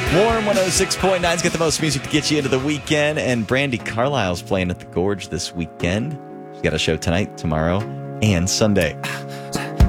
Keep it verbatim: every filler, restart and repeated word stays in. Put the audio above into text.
Warm one oh six point nine's got the most music to get you into the weekend, and Brandi Carlile's playing at the Gorge this weekend. She's got a show tonight, tomorrow, and Sunday.